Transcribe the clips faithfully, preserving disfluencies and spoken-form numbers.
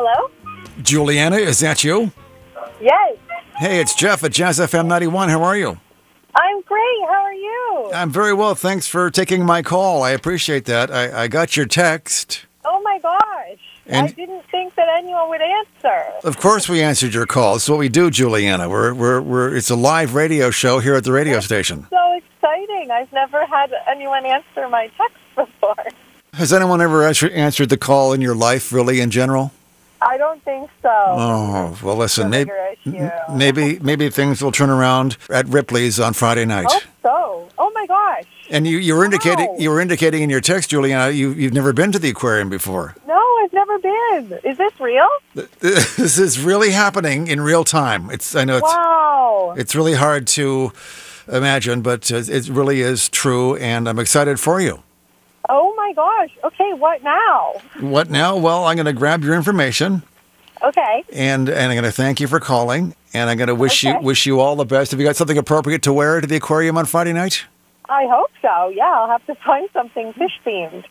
Hello? Juliana, is that you? Yes. Hey, it's Jeff at Jazz F M ninety-one. How are you? I'm great. How are you? I'm very well. Thanks for taking my call. I appreciate that. I, I got your text. Oh, my gosh. And I didn't think that anyone would answer. of course we answered your call. It's what we do, Juliana. We're, we're, we're, it's a live radio show here at the radio station. So exciting. I've never had anyone answer my text before. Has anyone ever answer, answered the call in your life, really, in general? I don't think so. Oh, well, listen, maybe, maybe maybe things will turn around at Ripley's on Friday night. Hope so. Oh, my gosh. And you, you were indicating Wow. you were indicating in your text, Juliana, you, you've never been to the aquarium before. No, I've never been. Is this real? This is really happening in real time. It's I know it's Wow. it's really hard to imagine, but uh, it really is true, and I'm excited for you. Oh, my gosh. Okay, what now? What now? Well, I'm going to grab your information, Okay. and and I'm going to thank you for calling, and I'm going to wish Okay. you wish you all the best. Have you got something appropriate to wear to the aquarium on Friday night? I hope so. Yeah, I'll have to find something fish-themed.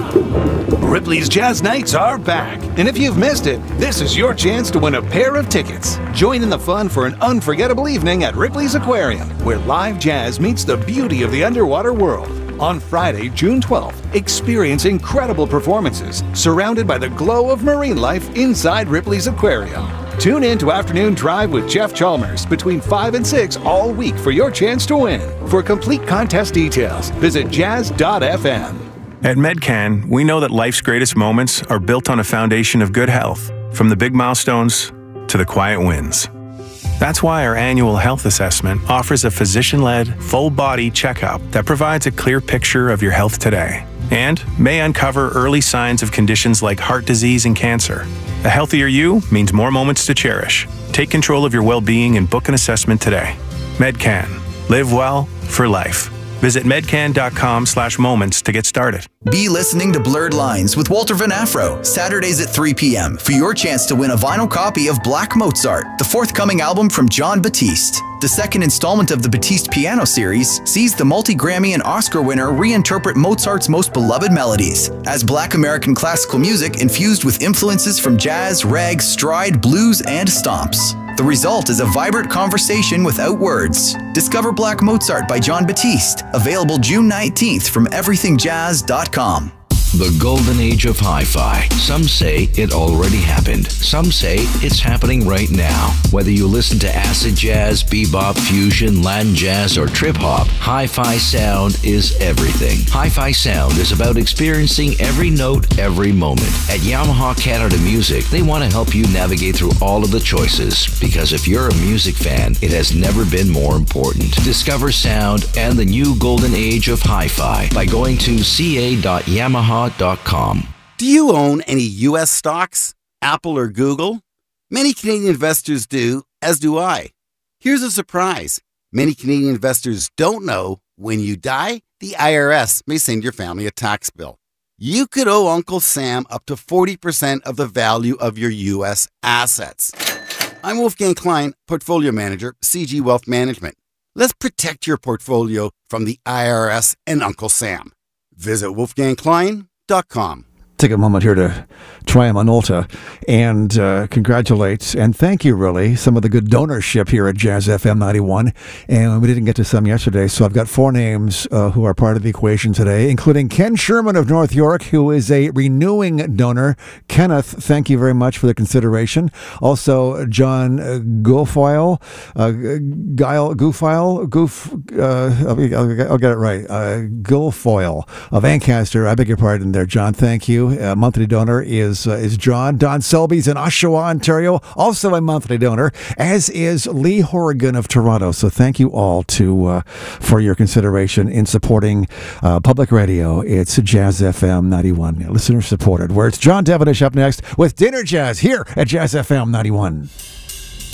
Ripley's Jazz Nights are back. And if you've missed it, this is your chance to win a pair of tickets. Join in the fun for an unforgettable evening at Ripley's Aquarium, where live jazz meets the beauty of the underwater world. On Friday, June twelfth, experience incredible performances surrounded by the glow of marine life inside Ripley's Aquarium. Tune in to Afternoon Drive with Jeff Chalmers between five and six all week for your chance to win. For complete contest details, visit jazz dot f m. At Medcan, we know that life's greatest moments are built on a foundation of good health, from the big milestones to the quiet wins. That's why our annual health assessment offers a physician-led, full-body checkup that provides a clear picture of your health today and may uncover early signs of conditions like heart disease and cancer. A healthier you means more moments to cherish. Take control of your well-being and book an assessment today. Medcan. Live well for life. Visit medcan.com slash moments to get started. Be listening to Blurred Lines with Walter Van Afro, Saturdays at three p.m. for your chance to win a vinyl copy of Black Mozart, the forthcoming album from John Batiste. The second installment of the Batiste Piano Series sees the multi-Grammy and Oscar winner reinterpret Mozart's most beloved melodies as Black American classical music infused with influences from jazz, rag, stride, blues, and stomps. The result is a vibrant conversation without words. Discover Black Mozart by John Batiste, available June nineteenth from everything jazz dot com. The golden age of hi-fi. Some say it already happened. Some say it's happening right now. Whether you listen to acid jazz, bebop, fusion, Latin jazz, or trip-hop, hi-fi sound is everything. Hi-fi sound is about experiencing every note, every moment. At Yamaha Canada Music, they want to help you navigate through all of the choices. Because if you're a music fan, it has never been more important. Discover sound and the new golden age of hi-fi by going to c a dot yamaha dot com. Do you own any U S stocks, Apple or Google? Many Canadian investors do, as do I. Here's a surprise. Many Canadian investors don't know when you die, the I R S may send your family a tax bill. You could owe Uncle Sam up to forty percent of the value of your U S assets. I'm Wolfgang Klein, Portfolio Manager, C G Wealth Management. Let's protect your portfolio from the I R S and Uncle Sam. Visit wolfgang klein dot com. Take a moment here to try Minolta and uh, congratulate and thank you, really, some of the good donorship here at Jazz F M ninety-one. And we didn't get to some yesterday, so I've got four names uh, who are part of the equation today, including Ken Sherman of North York, who is a renewing donor. Kenneth, thank you very much for the consideration. Also, John uh, Guilfoyle, uh, Guile, Guilfoyle, Goof, uh, I'll, I'll get it right, uh, Guilfoyle of Ancaster. I beg your pardon there, John. Thank you. A monthly donor is uh, is John. Don Selby's in Oshawa, Ontario, also a monthly donor, as is Lee Horrigan of Toronto. So thank you all to uh, for your consideration in supporting uh, public radio. It's Jazz F M ninety-one, listener supported, where it's John Devonish up next with Dinner Jazz here at Jazz F M ninety-one.